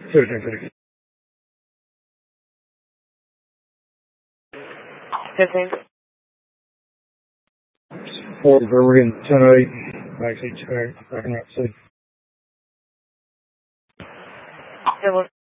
15. 15. Fort Verwegan 10-8. Maxie 2. Backing up C.